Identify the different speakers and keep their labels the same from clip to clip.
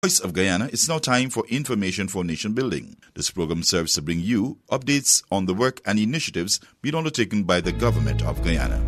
Speaker 1: Voice of Guyana, it's now time for Information for Nation Building. This program serves to bring you updates on the work and initiatives being undertaken by the government of Guyana.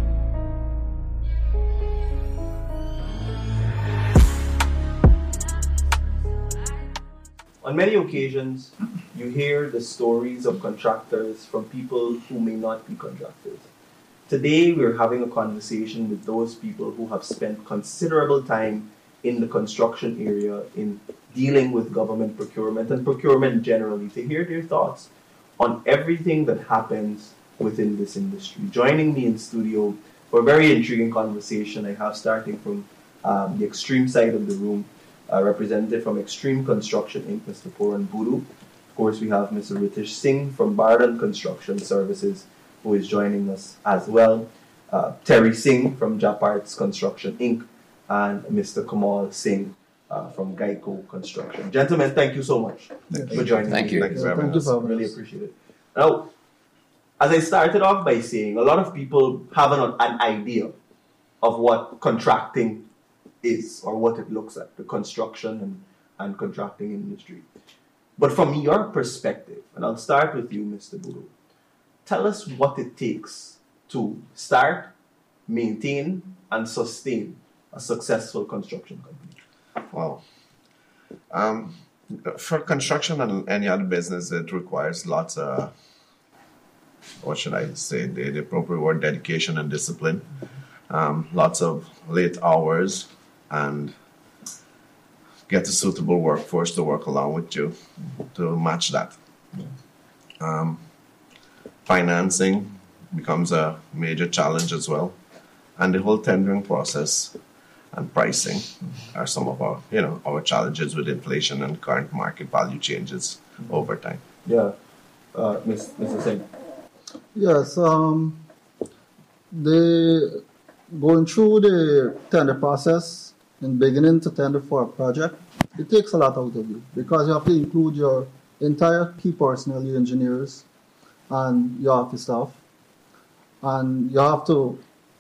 Speaker 2: On many occasions, you hear the stories of contractors from people who may not be contractors. Today, we're having a conversation with those people who have spent considerable time in the construction area in dealing with government procurement and procurement generally, to hear their thoughts on everything that happens within this industry. Joining me in studio for a very intriguing conversation I have, starting from the extreme side of the room, representative from Extreme Construction Inc., Mr. Pooran Boodoo. Of course, we have Mr. Ritesh Singh from Bardhan Construction Services, who is joining us as well. Terry Singh from Japarts Construction Inc., and Mr. Kamal Singh from Geico Construction. Gentlemen, thank you so much for joining me.
Speaker 3: Thank you.
Speaker 2: Thank you for really appreciate it. Now, as I started off by saying, a lot of people have an idea of what contracting is or what it looks like, the construction and contracting industry. But from your perspective, and I'll start with you, Mr. Boodoo, tell us what it takes to start, maintain, and sustain a successful construction company.
Speaker 3: Wow. For construction and any other business, it requires lots of, what should I say, the appropriate word, dedication and discipline. Lots of late hours, and get a suitable workforce to work along with you to match that. Financing becomes a major challenge as well. And the whole tendering process and pricing are some of our challenges with inflation and current market value changes over time.
Speaker 2: Yeah, Mr. Singh.
Speaker 4: Yes, going through the tender process and beginning to tender for a project, it takes a lot out of you because you have to include your entire key personnel, your engineers, and your office staff, and you have to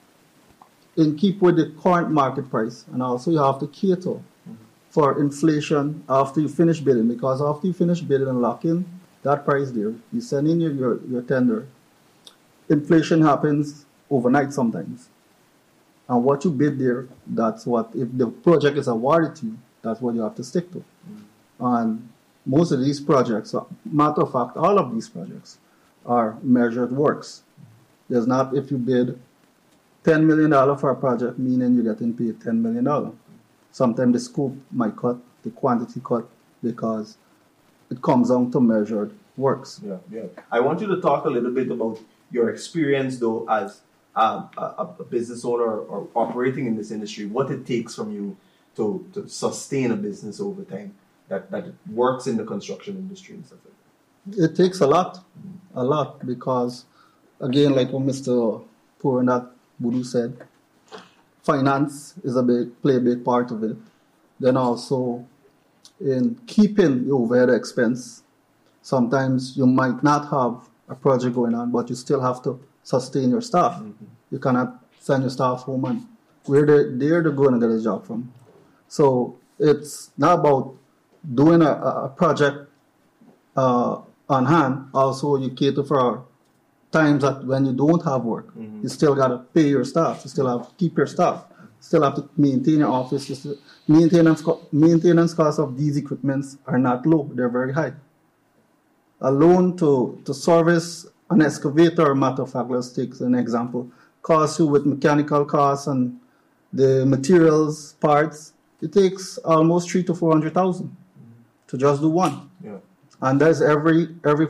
Speaker 4: keep with the current market price, and also you have to cater for inflation after you finish bidding, because after you finish bidding and lock in that price there, you send in your tender, inflation happens overnight sometimes. And what you bid there, that's what, if the project is awarded to you, that's what you have to stick to. And most of these projects, matter of fact, all of these projects are measured works. There's not, if you bid $10 million for a project, meaning you're getting paid $10 million. Sometimes the scope might cut, the quantity cut, because it comes down to measured works.
Speaker 2: Yeah. I want you to talk a little bit about your experience, though, as a business owner or operating in this industry, what it takes from you to sustain a business over time that works in the construction industry and stuff like that.
Speaker 4: It takes a lot, because, again, like what Mr. Pooran Boodoo said, finance is play a big part of it. Then also in keeping the overhead expense, sometimes you might not have a project going on, but you still have to sustain your staff. You cannot send your staff home and where they're going to get a job from. So it's not about doing a project on hand. Also, you cater for times that when you don't have work, you still got to pay your staff. You still have to keep your staff. You still have to maintain your office. Maintenance costs of these equipments are not low. They're very high. A loan to service an excavator, matter of fact, let's take an example, costs you with mechanical costs and the materials, parts, it takes almost $300,000 to $400,000 to just do one.
Speaker 2: Yeah.
Speaker 4: And that's every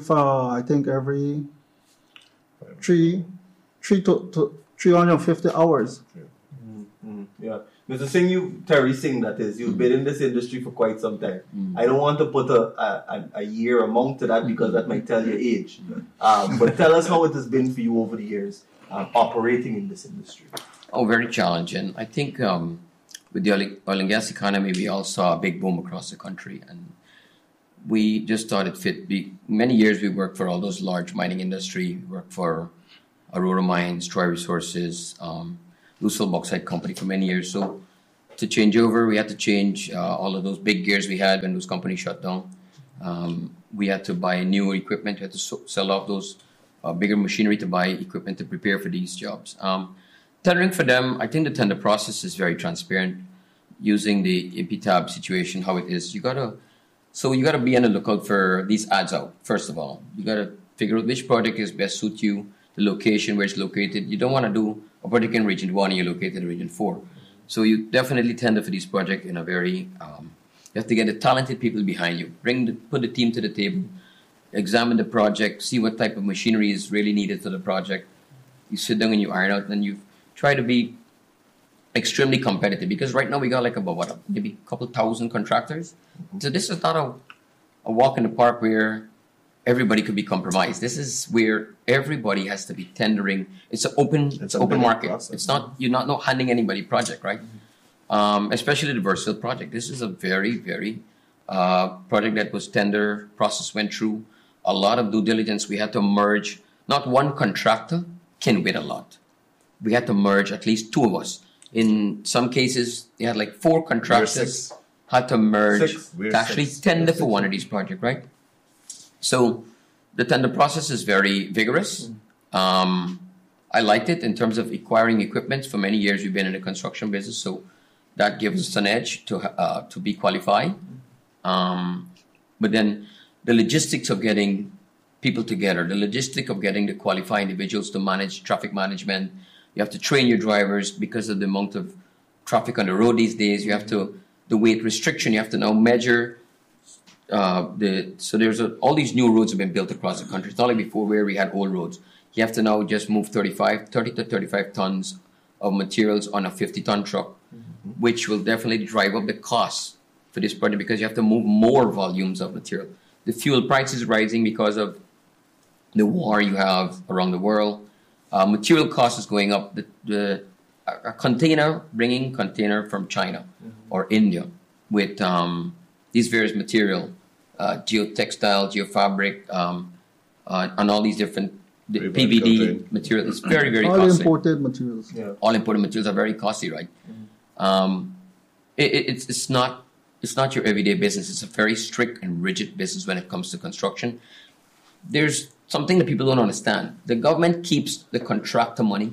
Speaker 4: 350 hours.
Speaker 2: Yeah. Mr. Singh, Terry Singh, that is, you've been in this industry for quite some time. I don't want to put a year amount to that because that might tell your age. But tell us how it has been for you over the years operating in this industry.
Speaker 5: Oh, very challenging. I think with the oil and gas economy, we all saw a big boom across the country. And we just thought it fit. Many years we worked for all those large mining industry. We worked for Aurora Mines, Troy Resources, Lucille Bauxite Company for many years. So to change over. We had to change all of those big gears we had when those companies shut down. We had to buy new equipment. We had to sell off those bigger machinery to buy equipment to prepare for these jobs. Tendering for them, I think the tender process is very transparent. Using the IPTAB situation, how it is, you gotta be on the lookout for these ads out. First of all, you gotta figure out which project is best suit you, the location where it's located. You don't want to do a project in Region 1 and you're located in Region 4. So you definitely tender for these projects in a very. You have to get the talented people behind you. Put the team to the table, examine the project, see what type of machinery is really needed for the project. You sit down and you iron out, and you try to be extremely competitive, because right now we got like about maybe a couple thousand contractors. So this is not a walk in the park where everybody could be compromised. This is where everybody has to be tendering. It's an open market.
Speaker 3: Process.
Speaker 5: It's not, you're not handing anybody project, right? Especially the Versatile project. This is a very, very project that was tender process went through a lot of due diligence. We had to merge. Not one contractor can win a lot. We had to merge at least two of us. In some cases, they had like 4 contractors had to merge to actually tender for one of these projects, right? So the tender process is very vigorous. I liked it in terms of acquiring equipment. For many years, we've been in the construction business, so that gives us an edge to be qualified. But then the logistics of getting people together, the logistic of getting the qualified individuals to manage traffic management. You have to train your drivers because of the amount of traffic on the road these days. You have to, the weight restriction, you have to now measure so there's all these new roads have been built across the country. It's not like before where we had old roads. You have to now just move 30 to 35 tons of materials on a 50-ton truck, which will definitely drive up the cost for this project because you have to move more volumes of material. The fuel price is rising because of the war you have around the world. Material cost is going up. A container, bringing container from China or India with these various material, geotextile, geofabric, and all these different PVD material. It's very, very
Speaker 4: all
Speaker 5: costly.
Speaker 4: Imported materials.
Speaker 2: Yeah.
Speaker 5: All imported materials are very costly, right? It's not your everyday business. It's a very strict and rigid business when it comes to construction. There's something that people don't understand. The government keeps the contractor money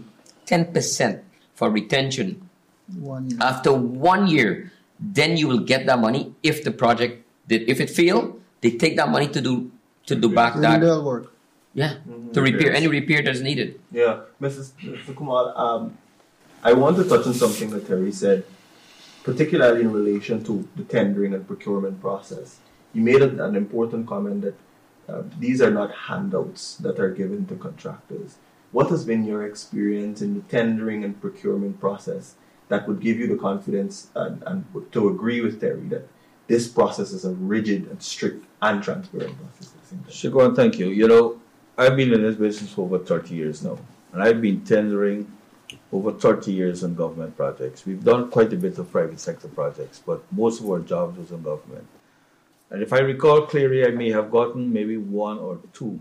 Speaker 5: 10% for retention.
Speaker 4: 1 year.
Speaker 5: After 1 year, then you will get that money if the project if it fail, they take that money to do back that.
Speaker 4: Remedial work.
Speaker 5: Yeah, to repair any repair that's needed.
Speaker 2: Yeah, Mr. Kumar, I want to touch on something that Terry said, particularly in relation to the tendering and procurement process. You made an important comment that these are not handouts that are given to contractors. What has been your experience in the tendering and procurement process that would give you the confidence and to agree with Terry that this process is a rigid and strict and transparent process?
Speaker 6: Shikwan, thank you. You know, I've been in this business for over 30 years now, and I've been tendering over 30 years on government projects. We've done quite a bit of private sector projects, but most of our jobs was on government. And if I recall clearly, I may have gotten maybe 1 or 2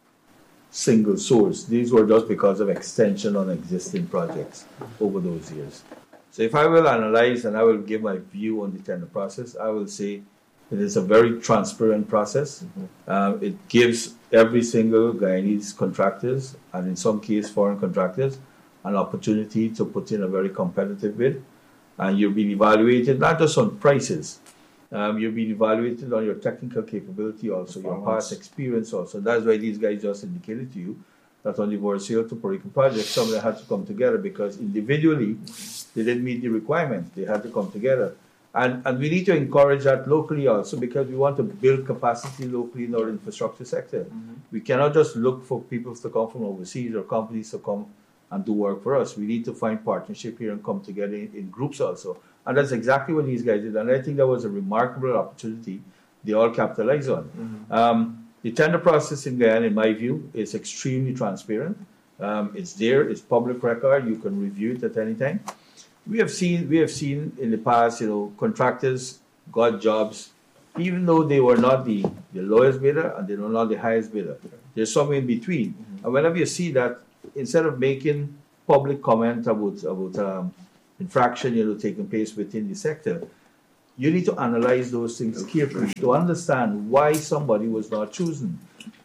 Speaker 6: single source. These were just because of extension on existing projects over those years. So if I will analyze and I will give my view on the tender process, I will say it is a very transparent process. It gives every single Guyanese contractors, and in some cases foreign contractors, an opportunity to put in a very competitive bid. And you're being evaluated not just on prices, you're being evaluated on your technical capability also, your past experience also. That's why these guys just indicated to you that on the Versatile to Puerto Rico project, some of them had to come together because individually they didn't meet the requirements. They had to come together. And we need to encourage that locally also because we want to build capacity locally in our infrastructure sector. We cannot just look for people to come from overseas or companies to come and do work for us. We need to find partnership here and come together in groups also. And that's exactly what these guys did. And I think that was a remarkable opportunity they all capitalized on. The tender process in Guyana, in my view, is extremely transparent. It's there, it's public record, you can review it at any time. We have seen in the past, contractors got jobs, even though they were not the lowest bidder and they were not the highest bidder. There's somewhere in between. And whenever you see that, instead of making public comment about infraction, taking place within the sector. You need to analyze those things carefully to understand why somebody was not chosen.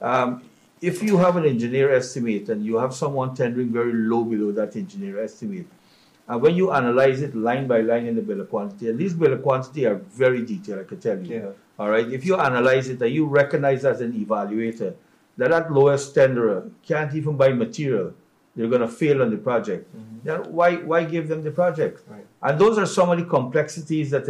Speaker 6: If you have an engineer estimate and you have someone tendering very low below that engineer estimate, and when you analyze it line by line in the bill of quantity, and these bill of quantity are very detailed, I can tell you.
Speaker 2: Yeah.
Speaker 6: All right. If you analyze it and you recognize as an evaluator that lowest tenderer can't even buy material, they're going to fail on the project. Then why give them the project?
Speaker 2: Right.
Speaker 6: And those are some of the complexities that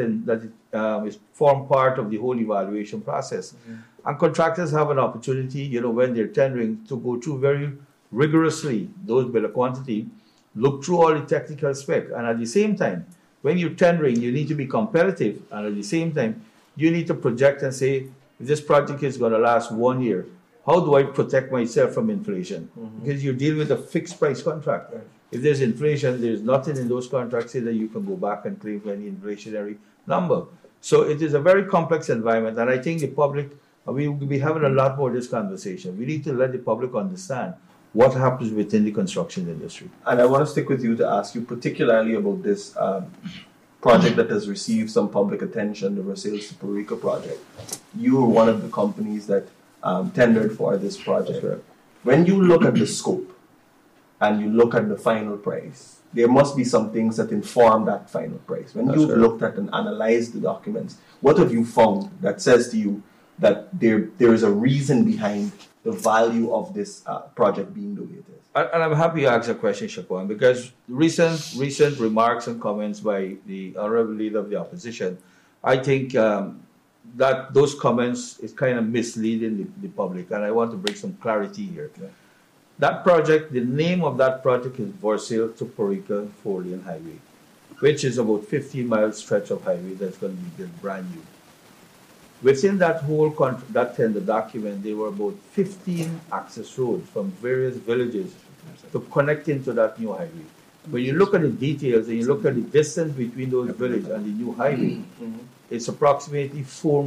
Speaker 6: form part of the whole evaluation process. And contractors have an opportunity, when they're tendering, to go through very rigorously those bill of quantity, look through all the technical spec, and at the same time, when you're tendering, you need to be competitive, and at the same time, you need to project and say, if this project is going to last 1 year, how do I protect myself from inflation? Because you're dealing with a fixed price contract.
Speaker 2: Right.
Speaker 6: If there's inflation, there's nothing in those contracts that you can go back and claim for any inflationary number. So it is a very complex environment, and I think the public, we will be having a lot more of this conversation. We need to let the public understand what happens within the construction industry.
Speaker 2: And I want to stick with you to ask you particularly about this project that has received some public attention, the Versailles to Puerto Rico project. You were one of the companies that tendered for this project.
Speaker 6: Right.
Speaker 2: When you look at the scope and you look at the final price, there must be some things that inform that final price. When you've looked at and analyzed the documents, what have you found that says to you that there is a reason behind the value of this project being the way it is?
Speaker 6: And I'm happy you asked a question, Shaquan, because recent remarks and comments by the honorable leader of the opposition, I think that those comments is kind of misleading the public, and I want to bring some clarity here. Yeah. That project, the name of that project is Versailles to Puerto Rico 4-lane highway, which is about 15-mile stretch of highway that's going to be built brand new. Within that whole that tender document, there were about 15 access roads from various villages to connect into that new highway. When you look at the details and you look at the distance between those villages and the new highway, it's approximately 4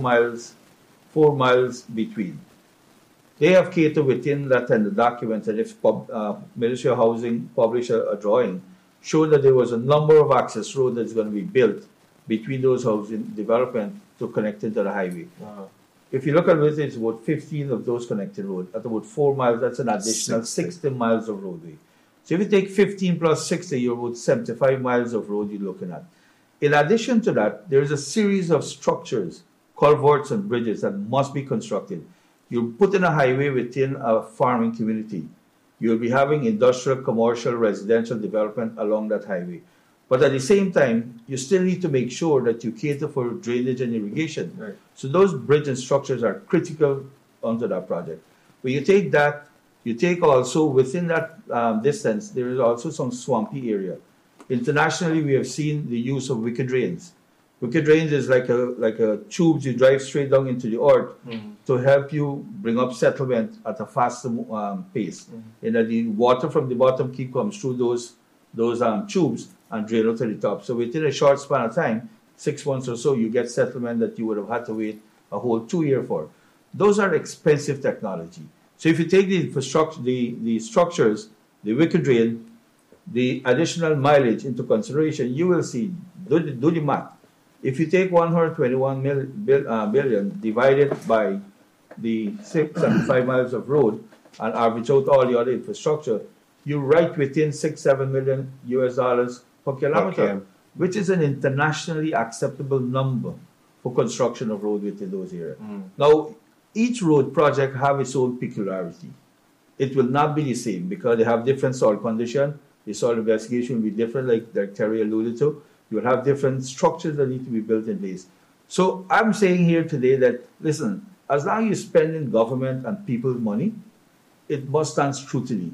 Speaker 6: miles between. They have catered within that tender document, and if Ministry of Housing published a drawing, showed that there was a number of access roads that's going to be built between those housing development to connect into the highway. Wow. If you look at it, it's about 15 of those connected roads. At about 4 miles, that's an additional 60 miles of roadway. So if you take 15 plus 60, you're about 75 miles of road you're looking at. In addition to that, there is a series of structures, culverts and bridges that must be constructed. You put in a highway within a farming community. You'll be having industrial, commercial, residential development along that highway. But at the same time, you still need to make sure that you cater for drainage and irrigation. Right. So those bridge and structures are critical onto that project. When you take that, you take also within that distance, there is also some swampy area. Internationally, we have seen the use of wicked drains. Wicked drains is like a tubes you drive straight down into the earth to help you bring up settlement at a faster pace. And that the water from the bottom comes through those tubes and drain out to the top. So within a short span of time, 6 months or so, you get settlement that you would have had to wait a whole 2 years for. Those are expensive technology. So if you take the infrastructure, the structures, the wicked drain, the additional mileage into consideration, you will see, do the math. If you take 121 billion divided by the 75 miles of road and average out all the other infrastructure, you're right within $6-7 million per kilometer, which is an internationally acceptable number for construction of road within those areas. Now, each road project have its own peculiarity. It will not be the same because they have different soil condition. The soil investigation will be different, like Terry alluded to. You will have different structures that need to be built in place. So I'm saying here today that, listen, as long as you're spending government and people's money, it must stand scrutiny.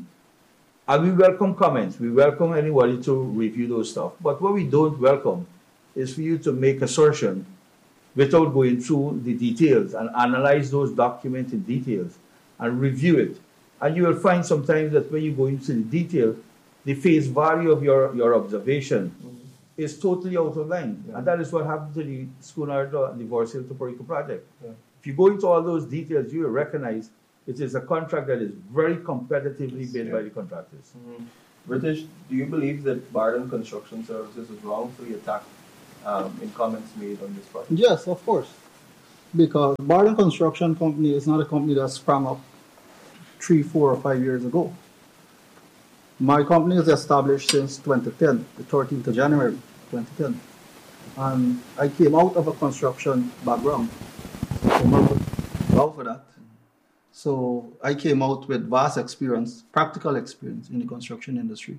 Speaker 6: And we welcome comments. We welcome anybody to review those stuff. But what we don't welcome is for you to make assertion without going through the details and analyze those documents in details and review it. And you will find sometimes that when you go into the detail, the face value of your observation is totally out of line. Yeah. And that is what happened to the schooner and the Versailles to Puerto Rico project. Yeah. If you go into all those details, you will recognize it is a contract that is very competitively bid by the contractors.
Speaker 2: British, do you believe that Bardon Construction Services was wrongfully attacked in comments made on this project?
Speaker 4: Yes, of course. Because Bardon Construction Company is not a company that sprang up 3, 4, or 5 years ago. My company is established since 2010, the 13th of January 2010. And I came out of a construction background. Wow for that. So I came out with vast experience, practical experience in the construction industry.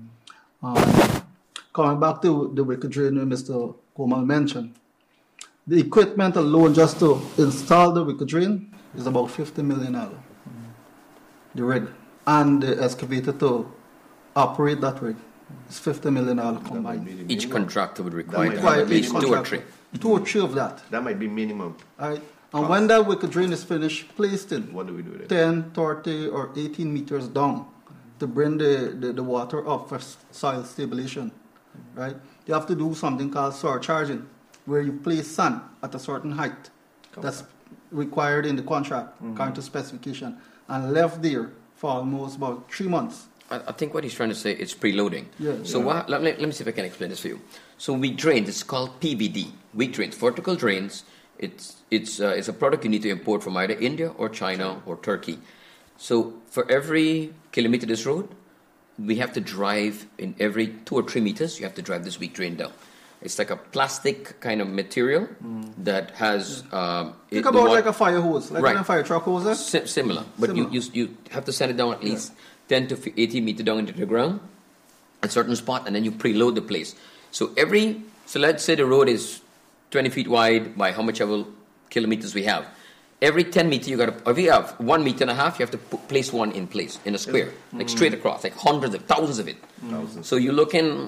Speaker 4: Coming back to the wicked drain Mr. Komal mentioned, the equipment alone just to install the wicked drain is about $50 million. The rig and the excavator to operate that rig is $50 million combined.
Speaker 5: Each contractor would require at least 2 or 3.
Speaker 4: 2 or 3 of that.
Speaker 3: That might be minimum.
Speaker 4: All right. And when that wicked drain is finished, placed in,
Speaker 3: What do we do with it?
Speaker 4: 10, 30, or 18 meters down to bring the water up for soil stabilization, right? You have to do something called surcharging, where you place sand at a certain height that's required in the contract, according to specification, and left there for almost about 3 months.
Speaker 5: I think what he's trying to say is preloading.
Speaker 4: Yeah.
Speaker 5: So let me see if I can explain this for you. So weak drains, it's called PVD, weak drains, vertical drains. It's a product you need to import from either India or China or Turkey. So for every kilometer this road, we have to drive in every 2 or 3 meters. You have to drive this weak drain down. It's like a plastic kind of material that has.
Speaker 4: Think about like a fire hose, like
Speaker 5: Right.
Speaker 4: a fire truck hose.
Speaker 5: Similar, but
Speaker 4: Similar.
Speaker 5: You have to send it down at least 10 to 18 meters down into the ground, at a certain spot, and then you preload the place. So let's say the road is 20 feet wide by how much ever kilometers we have. Every 10 meters, if you have 1.5 meters, you have to place one in place, in a square, like straight across, like hundreds of, thousands of it. So you're looking,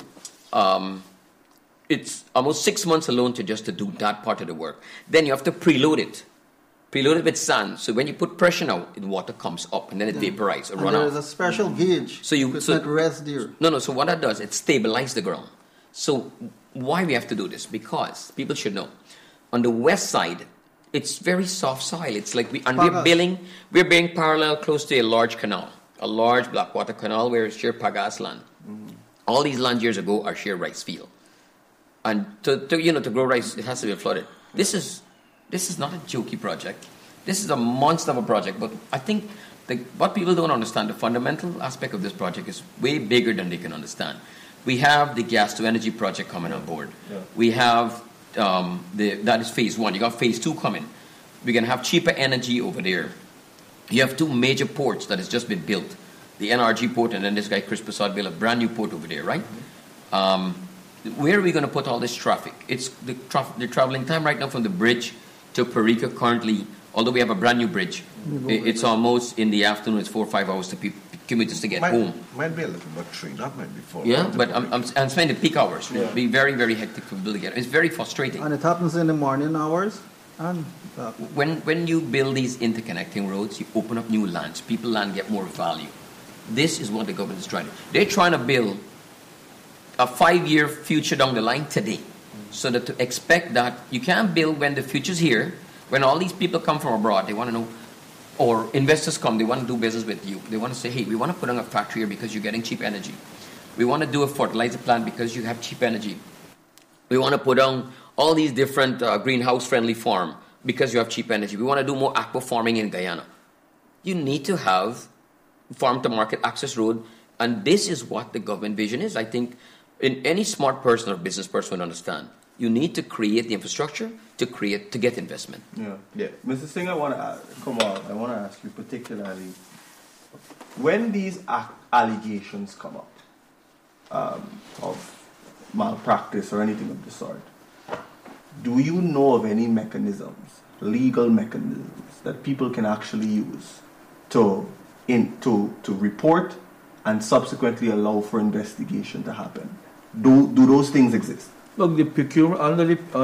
Speaker 5: it's almost 6 months alone to do that part of the work. Then you have to preload it with sand. So when you put pressure now, the water comes up and then it vaporizes or
Speaker 4: And
Speaker 5: run
Speaker 4: there
Speaker 5: off.
Speaker 4: is a special gauge.
Speaker 5: So you-
Speaker 4: that rests there.
Speaker 5: No. So what that does, it stabilizes the ground. So why we have to do this? Because people should know, on the west side, it's very soft soil. It's like we're building parallel close to a large canal, a large blackwater canal where it's sheer Pagas land. All these land years ago are sheer rice field, and to grow rice, it has to be flooded. This is not a jokey project. This is a monster of a project. But I think what people don't understand, the fundamental aspect of this project is way bigger than they can understand. We have the gas to energy project coming on board.
Speaker 2: Yeah.
Speaker 5: We have that is phase 1. You got phase 2 coming. We're gonna have cheaper energy over there. You have 2 major ports that has just been built, the NRG port, and then this guy Chris Prasad built a brand new port over there, right? Where are we gonna put all this traffic? It's the traveling time right now from the bridge to Parika currently. Although we have a brand new bridge, it's almost in the afternoon. It's 4 or 5 hours to commuters to get home.
Speaker 3: Might be a little bit 3, that might be 4.
Speaker 5: Yeah, but I'm spending peak hours. It'll be very, very hectic for people to get. It's very frustrating.
Speaker 4: And it happens in the morning hours. And
Speaker 5: When you build these interconnecting roads, you open up new lands. People land get more value. This is what the government is trying to do. They're trying to build a 5-year future down the line today. So that to expect that you can't build when the future's here, when all these people come from abroad, they want to know, or investors come, they want to do business with you. They want to say, hey, we want to put on a factory here because you're getting cheap energy. We want to do a fertilizer plant because you have cheap energy. We want to put on all these different greenhouse-friendly farm because you have cheap energy. We want to do more aqua farming in Guyana. You need to have farm-to-market access road, and this is what the government vision is. I think in any smart person or business person would understand. You need to create the infrastructure to get investment.
Speaker 2: Yeah. Mr. Singh, I want to ask you particularly, when these allegations come up of malpractice or anything of the sort, do you know of any mechanisms, legal mechanisms, that people can actually use to report and subsequently allow for investigation to happen? Do those things exist?
Speaker 6: Look, the procurement under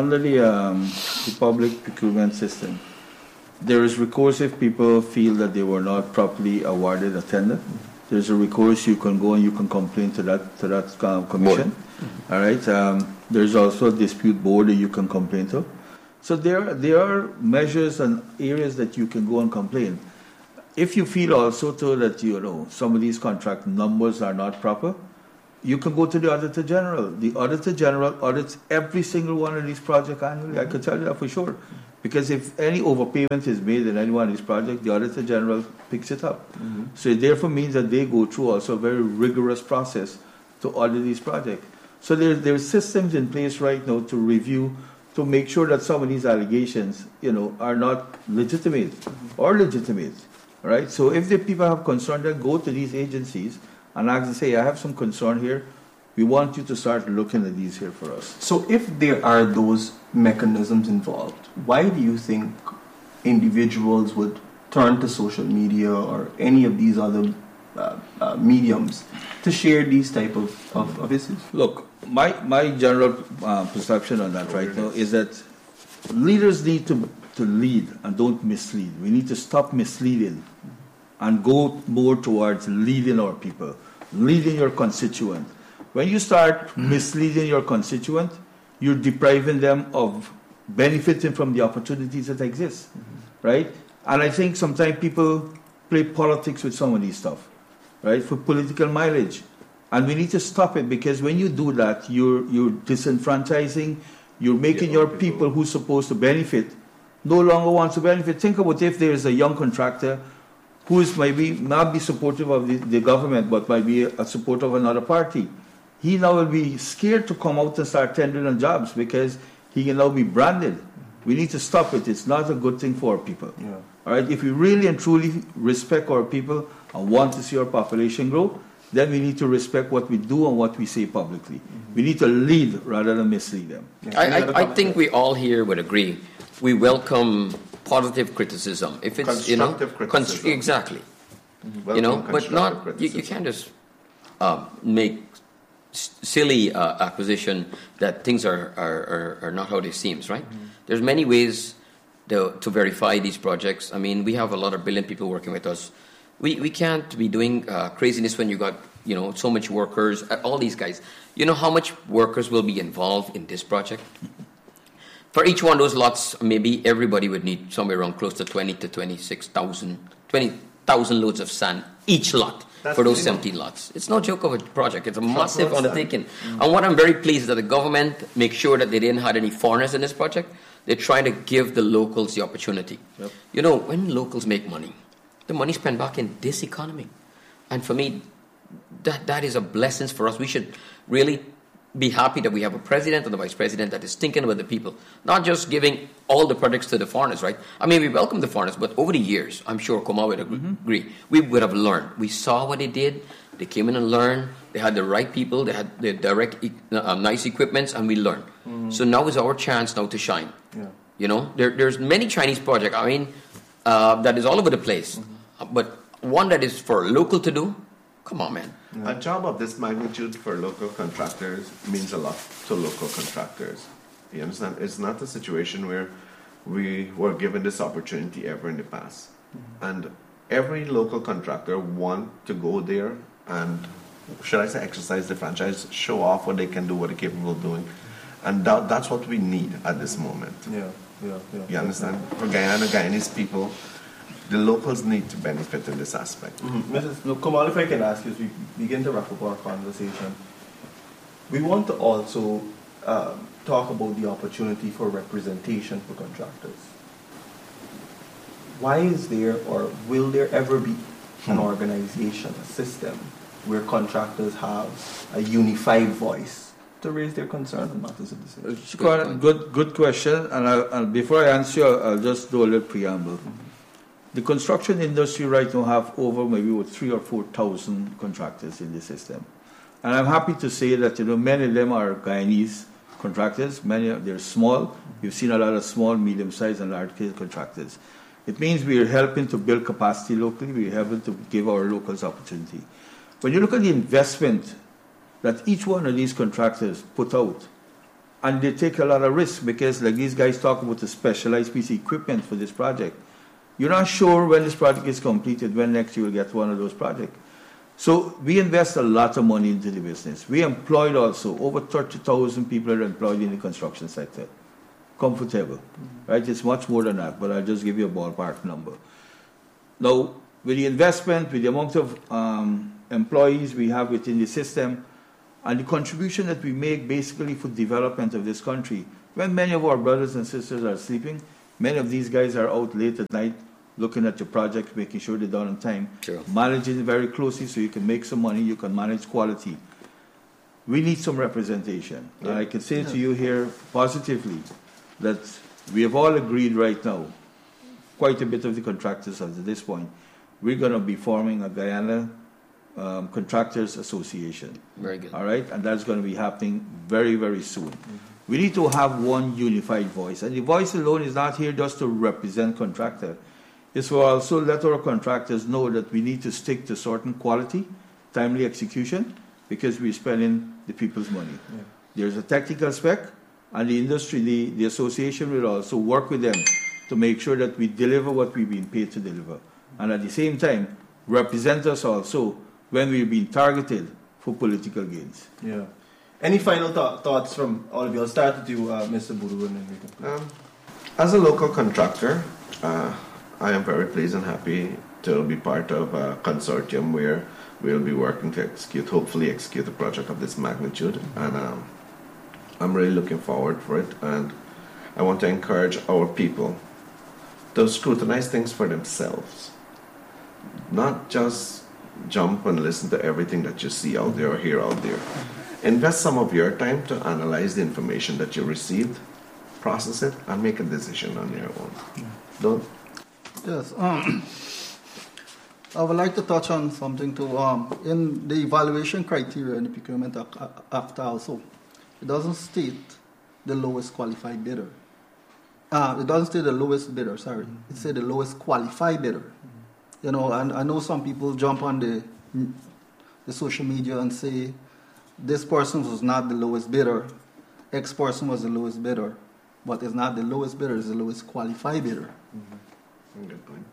Speaker 6: the public procurement system, there is recourse if people feel that they were not properly awarded a tender. There's a recourse you can go and you can complain to that commission. All right. There's also a dispute board that you can complain to. So there are measures and areas that you can go and complain. if you feel also too that some of these contract numbers are not proper, you can go to the Auditor General. The Auditor General audits every single one of these projects annually. I can tell you that for sure. Because if any overpayment is made in any one of these projects, the Auditor General picks it up. So it therefore means that they go through also a very rigorous process to audit these projects. So there are systems in place right now to review, to make sure that some of these allegations, are not legitimate or legitimate. Right? So if the people have concern, then go to these agencies and ask them, say, I have some concern here. We want you to start looking at these here for us.
Speaker 2: So if there are those mechanisms involved, why do you think individuals would turn to social media or any of these other mediums to share these type of issues?
Speaker 6: Look, my general perception on that right now is that leaders need to lead and don't mislead. We need to stop misleading and go more towards leading our people, leading your constituent. When you start misleading your constituent, you're depriving them of benefiting from the opportunities that exist, right? And I think sometimes people play politics with some of these stuff, right, for political mileage. And we need to stop it, because when you do that, you're disenfranchising, you're making your people who's supposed to benefit no longer want to benefit. Think about if there is a young contractor who is maybe not be supportive of the government, but might be a supporter of another party. He now will be scared to come out and start tendering on jobs because he can now be branded. We need to stop it. It's not a good thing for our people.
Speaker 2: Yeah.
Speaker 6: All right. If we really and truly respect our people and want to see our population grow, then we need to respect what we do and what we say publicly. We need to lead rather than mislead them.
Speaker 2: Yeah.
Speaker 5: I think we all here would agree. We welcome positive criticism. If it's
Speaker 3: Constructive criticism.
Speaker 5: exactly.
Speaker 3: Welcome
Speaker 5: But not
Speaker 3: criticism.
Speaker 5: you can't just make silly acquisition that things are not how they seems, right? There's many ways to verify these projects. I mean, we have a lot of brilliant people working with us. We can't be doing craziness when you got so much workers. All these guys. You know how much workers will be involved in this project? For each one of those lots, maybe everybody would need somewhere around close to 20 to 20,000 loads of sand each lot.
Speaker 3: That's
Speaker 5: For those
Speaker 3: minimum.
Speaker 5: 17 lots. It's no joke of a project. It's a massive undertaking. And what I'm very pleased is that the government makes sure that they didn't have any foreigners in this project. They're trying to give the locals the opportunity.
Speaker 6: Yep.
Speaker 5: When locals make money, the money spent back in this economy. And for me, that is a blessing for us. We should really be happy that we have a president and a vice president that is thinking about the people, not just giving all the projects to the foreigners, right? I mean, we welcome the foreigners, but over the years, I'm sure Koma would agree, we would have learned. We saw what they did. They came in and learned. They had the right people. They had the direct, nice equipments, and we learned. So now is our chance now to shine.
Speaker 2: Yeah.
Speaker 5: There's many Chinese projects, I mean, that is all over the place. But one that is for local to do, come on, man.
Speaker 3: A job of this magnitude for local contractors means a lot to local contractors. You understand? It's not a situation where we were given this opportunity ever in the past. And every local contractor want to go there and, should I say, exercise the franchise, show off what they can do, what they're capable of doing. And that's what we need at this moment.
Speaker 2: Yeah.
Speaker 3: You understand? For Guyana, Guyanese people, the locals need to benefit in this aspect.
Speaker 2: Mrs. Kamal, if I can ask you, as we begin to wrap up our conversation, we want to also talk about the opportunity for representation for contractors. Why is there, or will there ever be, an organization, a system, where contractors have a unified voice to raise their concerns and matters of decision?
Speaker 6: Good question. And before I answer, I'll just do a little preamble. The construction industry right now have over maybe 3,000 or 4,000 contractors in the system. And I'm happy to say that many of them are Guyanese contractors. They're small. We've seen a lot of small, medium-sized, and large-scale contractors. It means we are helping to build capacity locally. We're helping to give our locals opportunity. When you look at the investment that each one of these contractors put out, and they take a lot of risk because, like these guys talk about a specialized piece of equipment for this project. You're not sure when this project is completed, when next you will get one of those projects. So we invest a lot of money into the business. We employed also, over 30,000 people are employed in the construction sector. Comfortable, right? It's much more than that, but I'll just give you a ballpark number. Now, with the investment, with the amount of employees we have within the system, and the contribution that we make basically for development of this country, when many of our brothers and sisters are sleeping, many of these guys are out late at night looking at your projects, making sure they're done on time, managing it very closely so you can make some money, you can manage quality. We need some representation. And I can say to you here positively that we have all agreed right now, quite a bit of the contractors at this point, we're going to be forming a Guyana Contractors Association.
Speaker 5: Very good.
Speaker 6: All right? And that's going to be happening very, very soon. Mm-hmm. We need to have one unified voice. And the voice alone is not here just to represent contractor. It's to also let our contractors know that we need to stick to certain quality, timely execution, because we're spending the people's money. Yeah. There's a technical spec, and the industry, the association will also work with them to make sure that we deliver what we've been paid to deliver. And at the same time, represent us also when we're being targeted for political gains.
Speaker 2: Yeah. Any final thoughts from all of you? I'll start with you, Mr. Boodoo, and then we can...
Speaker 3: As a local contractor, I am very pleased and happy to be part of a consortium where we'll be working to hopefully execute a project of this magnitude. And I'm really looking forward for it. And I want to encourage our people to scrutinize things for themselves. Not just jump and listen to everything that you see out there or hear out there. Invest some of your time to analyze the information that you received, process it, and make a decision on your own. Don't.
Speaker 4: Yes. I would like to touch on something too. In the evaluation criteria in the Procurement Act also, it doesn't state the lowest qualified bidder. It doesn't state the lowest bidder, sorry. It said the lowest qualified bidder. You know, and I know some people jump on the social media and say, this person was not the lowest bidder, X person was the lowest bidder, but it's not the lowest bidder, it's the lowest qualified bidder.
Speaker 3: Good point.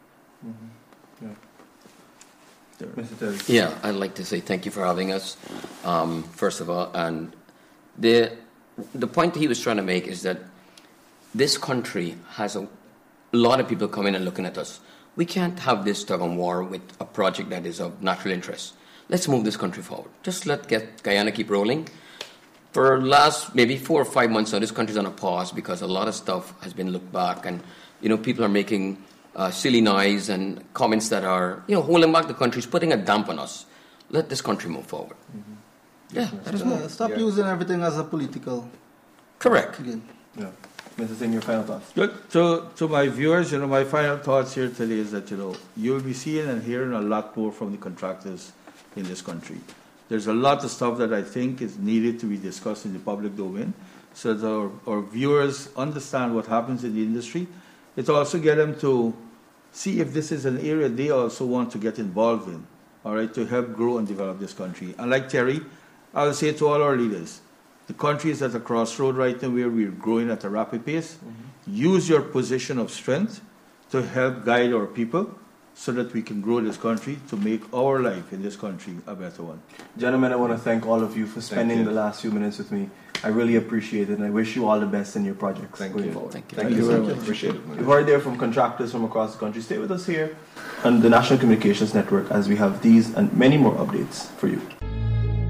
Speaker 2: Mr. Terry.
Speaker 5: Yeah, I'd like to say thank you for having us, first of all. And the point that he was trying to make is that this country has a lot of people coming and looking at us. We can't have this tug of war with a project that is of natural interest. Let's move this country forward. Just get Guyana keep rolling. For last maybe 4 or 5 months now, this country's on a pause because a lot of stuff has been looked back, and people are making silly noise and comments that are holding back the country, putting a damp on us. Let this country move forward. Mm-hmm. Yeah, that is more.
Speaker 4: Stop using everything as a political.
Speaker 5: Correct.
Speaker 4: Again.
Speaker 2: Yeah. Mr. Singh, your final thoughts.
Speaker 6: Good. So, to my viewers, my final thoughts here today is that, you'll be seeing and hearing a lot more from the contractors in this country. There's a lot of stuff that I think is needed to be discussed in the public domain so that our viewers understand what happens in the industry. It also get them to see if this is an area they also want to get involved in, all right, to help grow and develop this country. And like Terry, I will say to all our leaders, the country is at a crossroad right now where we're growing at a rapid pace. Mm-hmm. Use your position of strength to help guide our people so that we can grow this country to make our life in this country a better one.
Speaker 2: Gentlemen, I want to thank all of you for spending the last few minutes with me. I really appreciate it, and I wish you all the best in your projects going forward.
Speaker 5: Thank you.
Speaker 2: Thank you very much.
Speaker 3: Appreciate it.
Speaker 2: You've heard there from contractors from across the country. Stay with us here on the National Communications Network as we have these and many more updates for you.